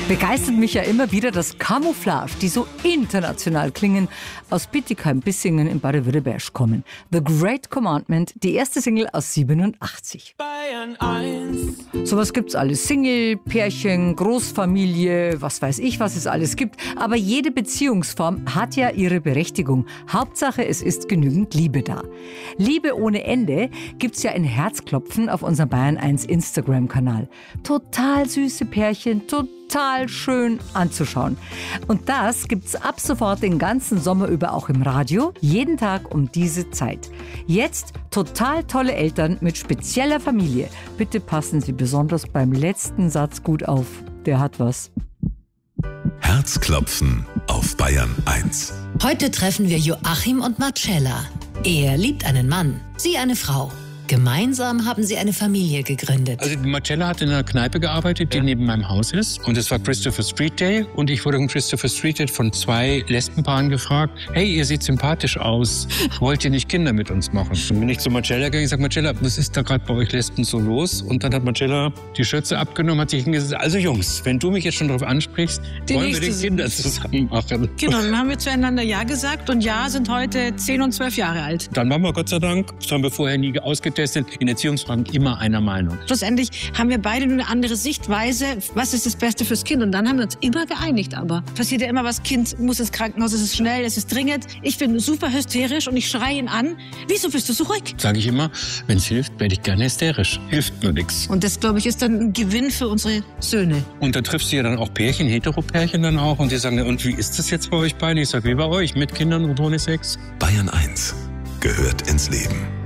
Begeistert mich ja immer wieder das Camouflage, die so international klingen, aus Bietigheim-Bissingen in Baden-Württemberg kommen. The Great Commandment, die erste Single aus 87. Bayern 1. Sowas gibt's alles. Single, Pärchen, Großfamilie, was weiß ich, was es alles gibt. Aber jede Beziehungsform hat ja ihre Berechtigung. Hauptsache, es ist genügend Liebe da. Liebe ohne Ende gibt's ja in Herzklopfen auf unserem Bayern 1 Instagram-Kanal. Total süße Pärchen, total schön anzuschauen. Und das gibt's ab sofort den ganzen Sommer über auch im Radio, jeden Tag um diese Zeit. Jetzt total tolle Eltern mit spezieller Familie. Bitte passen Sie besonders beim letzten Satz gut auf. Der hat was. Herzklopfen auf Bayern 1. Heute treffen wir Joachim und Marcella. Er liebt einen Mann, sie eine Frau. Gemeinsam haben sie eine Familie gegründet. Also die Marcella hat in einer Kneipe gearbeitet, die neben meinem Haus ist. Und es war Christopher Street Day. Und ich wurde um Christopher Street Day von 2 Lesbenpaaren gefragt, hey, ihr seht sympathisch aus, wollt ihr nicht Kinder mit uns machen? Dann bin ich zu Marcella gegangen und gesagt, Marcella, was ist da gerade bei euch Lesben so los? Und dann hat Marcella die Schürze abgenommen, hat sich hingesetzt, also Jungs, wenn du mich jetzt schon darauf ansprichst, wollen wir die Kinder zusammen machen. Genau, dann haben wir zueinander Ja gesagt und Ja sind heute 10 und 12 Jahre alt. Dann waren wir Gott sei Dank, das haben wir vorher nie ausgetestet, in Erziehungsfragen immer einer Meinung. Schlussendlich haben wir beide nur eine andere Sichtweise, was ist das Beste fürs Kind. Und dann haben wir uns immer geeinigt. Aber passiert ja immer was, Kind muss ins Krankenhaus, es ist schnell, es ist dringend. Ich bin super hysterisch und ich schreie ihn an. Wieso bist du so ruhig? Sage ich immer, wenn es hilft, werde ich gerne hysterisch. Hilft nur nichts. Und das, glaube ich, ist dann ein Gewinn für unsere Söhne. Und da triffst du ja dann auch Pärchen, Heteropärchen dann auch. Und die sagen, und wie ist das jetzt bei euch beiden? Ich sage, wie bei euch, mit Kindern und ohne Sex? Bayern 1 gehört ins Leben.